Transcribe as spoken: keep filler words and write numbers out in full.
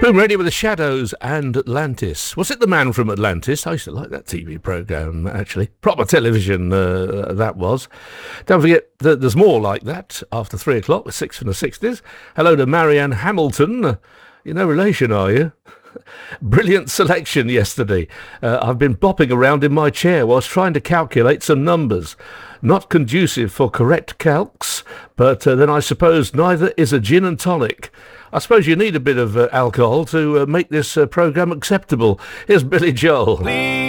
Boom Radio with the Shadows and Atlantis. Was it The Man from Atlantis? I used to like that T V programme, actually. Proper television, uh, that was. Don't forget that there's more like that after three o'clock with Six from the sixties. Hello to Marianne Hamilton. You're no relation, are you? Brilliant selection yesterday. Uh, I've been bopping around in my chair whilst trying to calculate some numbers. Not conducive for correct calcs, but uh, then I suppose neither is a gin and tonic. I suppose you need a bit of uh, alcohol to uh, make this uh, programme acceptable. Here's Billy Joel. Please.